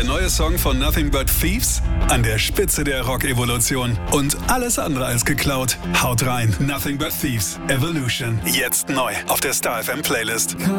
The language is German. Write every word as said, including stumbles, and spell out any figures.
neue Song von Nothing But Thieves? An der Spitze der Rock-Evolution. Und alles andere als geklaut. Haut rein. Nothing But Thieves. Evolution. Jetzt neu auf der Star F M Playlist.